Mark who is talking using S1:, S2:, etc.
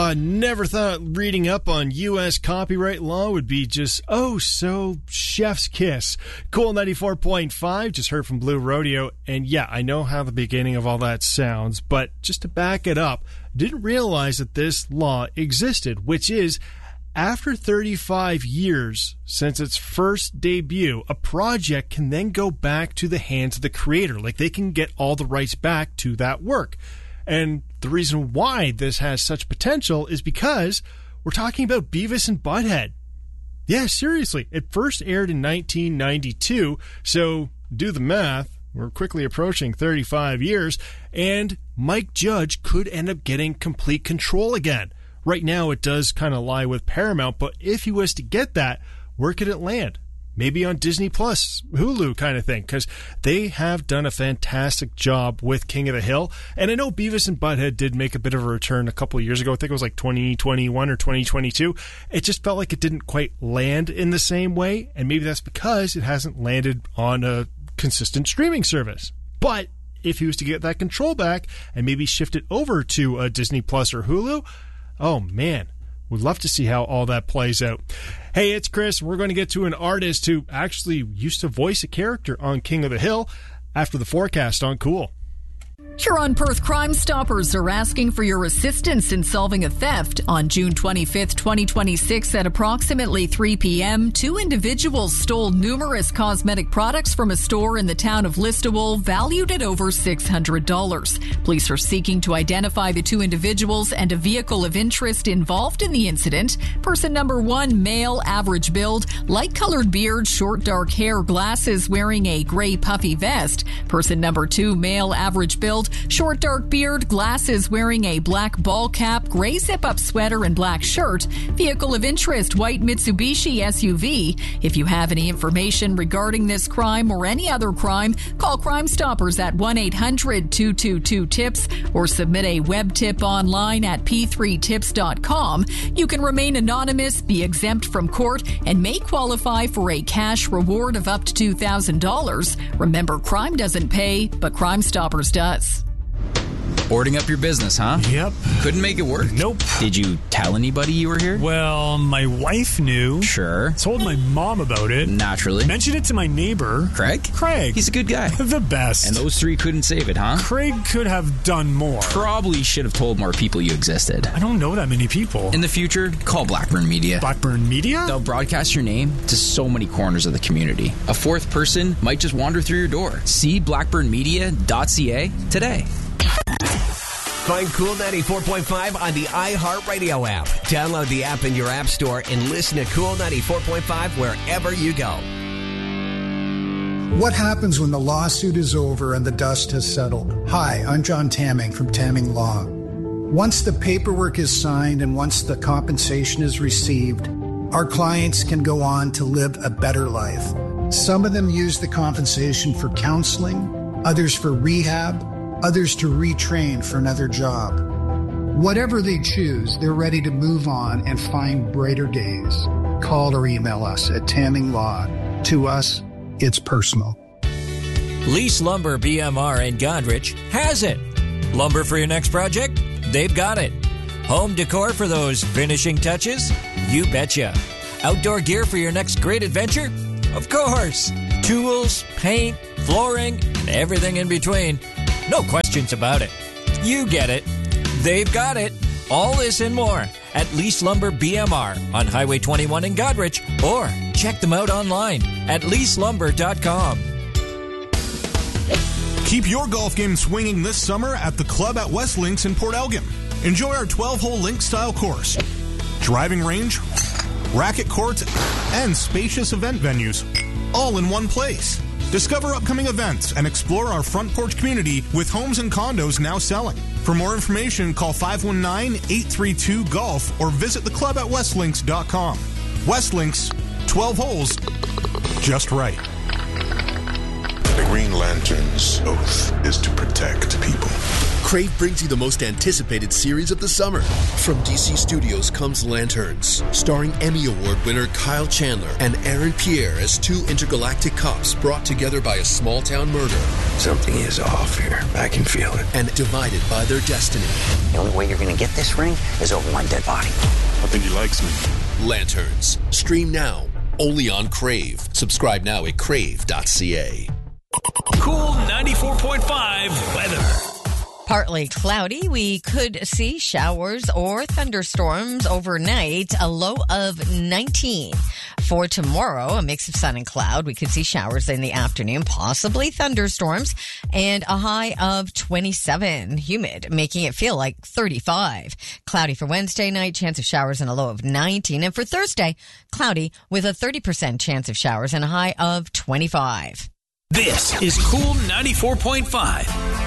S1: Never thought reading up on U.S. copyright law would be just, so chef's kiss. Cool 94.5, just heard from Blue Rodeo. And yeah, I know how the beginning of all that sounds, but just to back it up, didn't realize that this law existed, which is after 35 years since its first debut, a project can then go back to the hands of the creator. Like they can get all the rights back to that work. And the reason why this has such potential is because we're talking about Beavis and Butthead. Yeah, seriously. It first aired in 1992, so do the math. We're quickly approaching 35 years, and Mike Judge could end up getting complete control again. Right now, it does kind of lie with Paramount, but if he was to get that, where could it land? Maybe on Disney Plus, Hulu kind of thing, because they have done a fantastic job with King of the Hill. And I know Beavis and Butthead did make a bit of a return a couple of years ago. I think it was like 2021 or 2022. It just felt like it didn't quite land in the same way, and maybe that's because it hasn't landed on a consistent streaming service. But if he was to get that control back and maybe shift it over to Disney Plus or Hulu, oh man, we'd love to see how all that plays out. Hey, it's Chris. We're going to get to an artist who actually used to voice a character on King of the Hill after the forecast on Cool.
S2: Huron Perth Crime Stoppers are asking for your assistance in solving a theft. On June 25th, 2026, at approximately 3 p.m., two individuals stole numerous cosmetic products from a store in the town of Listowel, valued at over $600. Police are seeking to identify the two individuals and a vehicle of interest involved in the incident. Person number 1, male, average build, light-colored beard, short dark hair, glasses, wearing a gray puffy vest. Person number 2, male, average build, short dark beard, glasses, wearing a black ball cap, gray zip-up sweater, and black shirt. Vehicle of interest, white Mitsubishi SUV. If you have any information regarding this crime or any other crime, call Crime Stoppers at 1-800-222-TIPS or submit a web tip online at p3tips.com. You can remain anonymous, be exempt from court, and may qualify for a cash reward of up to $2,000. Remember, crime doesn't pay, but Crime Stoppers does.
S3: Boarding up your business, huh?
S4: Yep.
S3: Couldn't make it work?
S4: Nope.
S3: Did you tell anybody you were here?
S4: Well, my wife knew.
S3: Sure.
S4: Told my mom about it.
S3: Naturally.
S4: Mentioned it to my neighbor.
S3: Craig?
S4: Craig.
S3: He's a good guy.
S4: The best.
S3: And those three couldn't save it, huh?
S4: Craig could have done more.
S3: Probably should have told more people you existed.
S4: I don't know that many people.
S3: In the future, call Blackburn Media.
S4: Blackburn Media?
S3: They'll broadcast your name to so many corners of the community. A fourth person might just wander through your door. See blackburnmedia.ca today.
S5: Find Cool 94.5 on the iHeartRadio app. Download the app in your app store and listen to Cool 94.5 wherever you go.
S6: What happens when the lawsuit is over and the dust has settled? Hi, I'm John Tamming from Tamming Law. Once the paperwork is signed and once the compensation is received, our clients can go on to live a better life. Some of them use the compensation for counseling, others for rehab, others to retrain for another job. Whatever they choose, they're ready to move on and find brighter days. Call or email us at Tamming Law. To us, it's personal.
S7: Lease Lumber BMR in Godrich has it. Lumber for your next project? They've got it. Home decor for those finishing touches? You betcha. Outdoor gear for your next great adventure? Of course. Tools, paint, flooring, and everything in between. No questions about it. You get it. They've got it. All this and more at Lease Lumber BMR on Highway 21 in Godrich, or check them out online at leaselumber.com.
S8: Keep your golf game swinging this summer at the club at West Links in Port Elgin. Enjoy our 12-hole link-style course, driving range, racket courts, and spacious event venues, all in one place. Discover upcoming events and explore our front porch community with homes and condos now selling. For more information, call 519-832-GOLF or visit the club at westlinks.com. Westlinks, 12 holes, just right.
S9: The Green Lantern's oath is to protect people.
S10: Crave brings you the most anticipated series of the summer. From DC Studios comes Lanterns, starring Emmy Award winner Kyle Chandler and Aaron Pierre as two intergalactic cops brought together by a small-town murder.
S11: Something is off here. I can feel it.
S10: And divided by their destiny.
S11: The only way you're going to get this ring is over my dead body.
S9: I think he likes me.
S10: Lanterns. Stream now. Only on Crave. Subscribe now at crave.ca.
S12: Cool 94.5 weather.
S13: Partly cloudy. We could see showers or thunderstorms overnight, a low of 19. For tomorrow, a mix of sun and cloud. We could see showers in the afternoon, possibly thunderstorms, and a high of 27. Humid, making it feel like 35. Cloudy for Wednesday night, chance of showers and a low of 19. And for Thursday, cloudy with a 30% chance of showers and a high of 25.
S12: This is Cool 94.5.